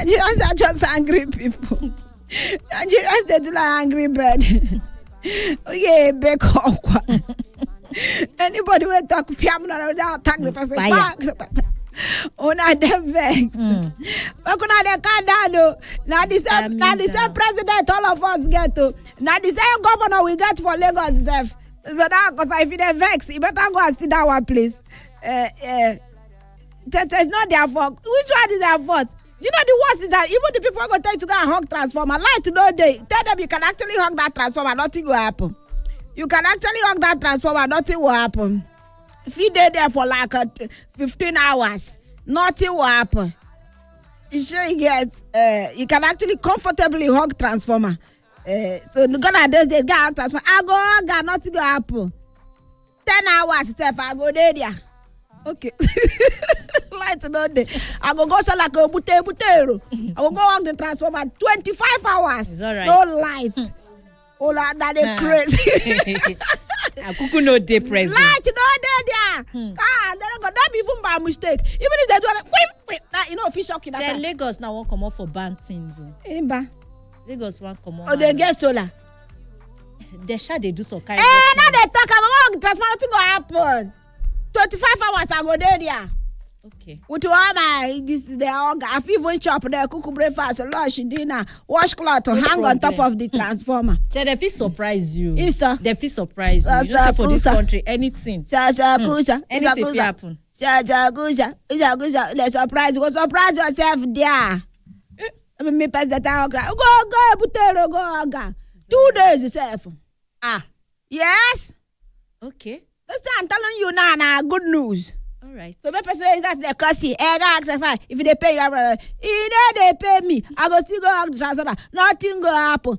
Nigerians are just angry people. Nigerians, they do like angry bird. Okay, bake okwa. Anybody will talk piano attack the person back. Una dem vex. But kuna dey candado. Now the same president all of us get to. Now the same governor we get for Lagos self. So that because if you dey vex, you better go and sit down one place. It's not their fault. Which one is their fault? You know the worst is that even the people who go tell you to go and hug transformer, lie to no day. Tell them you can actually hug that transformer, nothing will happen. You can actually hug that transformer, nothing will happen. If you stay there for like 15 hours, nothing will happen. You sure you get, you can actually comfortably hug transformer. So gonna those days, go hug transformer. I go hug, nothing will happen. 10 hours, step, I go there. Okay. Light no day. I go so like a butero. I will go hug the transformer 25 hours. It's all right. No light. Oh, that is crazy. I could no day present. Light no day there. That be even by mistake. Even if they do it, you know, fish shocking. Then Lagos now won't come up for bank things. Lagos won't come up. Oh, they get solar. They shall they do some kind. Now they talk about transformer. Nothing will happen. 25 hours I go there. Okay. With all my this is the I even chop there, cook breakfast, lunch, dinner, wash cloth to hang on top of the transformer. They feel surprise you. Yes, sir. They feel surprise you. You know, for this country, anything. Anything will happen. They surprise. Go surprise yourself there. Me pass that out. Go. 2 days yourself. Yes. Okay. That's what I'm telling you now. Good news. All right. So my person is that the cussy. If they pay you, they pay me. I go still go hug the transfer. Nothing go happen.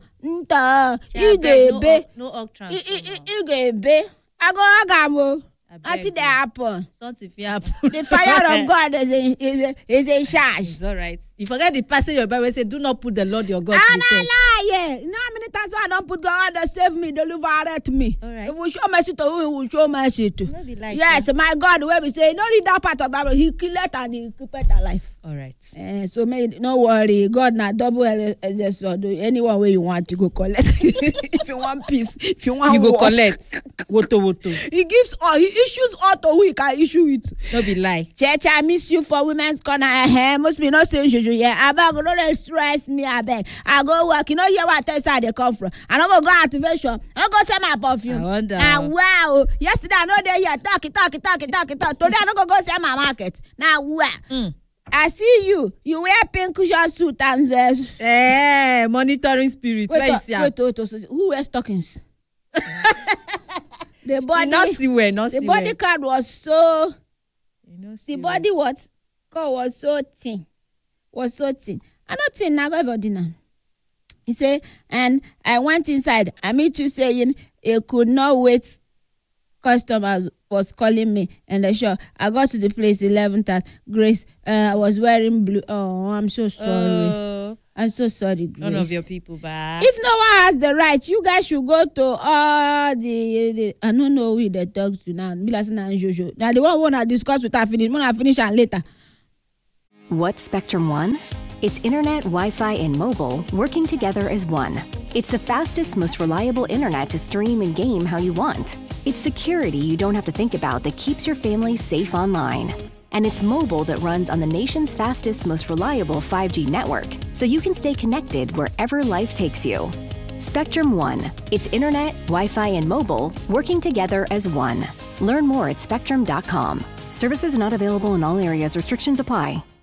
No hug transfer. I go hug. Nothing they happen. Something happen. The fire of God is in charge. It's all right. You forget the passage your Bible say, "Do not put the Lord your God to the test." Yeah. You know how many times I don't put God to save me, deliver me. All right. If we show mercy to who, we will show mercy to. Like yes, my God, where we say, no read that part of Bible, He kill it and He keep it alive. All right. So no worry, God now double just anyone where you want to go collect. If you want peace, if you want, you go collect. Woto. He gives all. He issues all to who He can issue it. No be lie. Church, I miss you for Women's Corner. Must be not saying juju. Yeah, I beg, don't stress me. I beg. I go work. You know here what I side they come from. I don't go activation. I don't go sell my perfume. I wonder. Wow. Yesterday I know they here talk. Today I don't go sell my market. Now wow. I see you. You wear pink cushion suit and monitoring spirit. Wait. Who wears stockings? The body. The body card was so. The body what? God was so thin. I'm not thin now. Everybody now. He said, and I went inside. I meet you saying he could not wait. Customers was calling me and the shop. I got to the place 11th. Grace, I was wearing blue. Oh, I'm so sorry. I'm so sorry, Grace. None of your people, but if no one has the right, you guys should go to all the I don't know who they talk to now. Now the one I discuss with her finish. When I finish and later. What's Spectrum One? It's internet, Wi-Fi, and mobile working together as one. It's the fastest, most reliable internet to stream and game how you want. It's security you don't have to think about that keeps your family safe online. And it's mobile that runs on the nation's fastest, most reliable 5G network, so you can stay connected wherever life takes you. Spectrum One. It's internet, Wi-Fi, and mobile working together as one. Learn more at spectrum.com. Services not available in all areas. Restrictions apply.